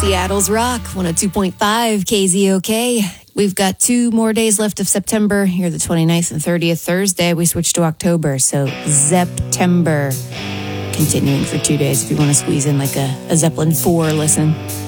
Seattle's Rock, 102.5 KZOK. We've got 2 more days left of September. Here, the 29th and 30th. Thursday, we switch to October. So, September. Continuing for 2 days if you want to squeeze in like a Zeppelin 4 listen.